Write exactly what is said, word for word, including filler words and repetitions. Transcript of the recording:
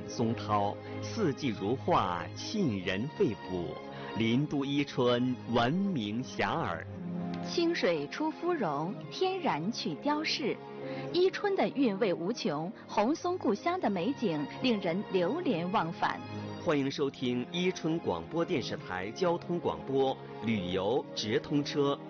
松涛，四季如画，沁人肺腑。林都伊春，闻名遐迩。 清水出芙蓉，天然去雕饰。伊春的韵味无穷，红松故乡的美景令人流连忘返。 欢迎收听伊春广播电视台交通广播旅游直通车。